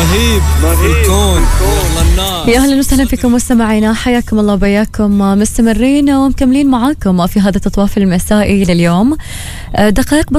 رهيب في الكون. يا أهلا وسهلا فيكم مستمعينا، حياكم الله وبياكم. مستمرين ومكملين معاكم في هذا التطواف المسائي لليوم. دقائق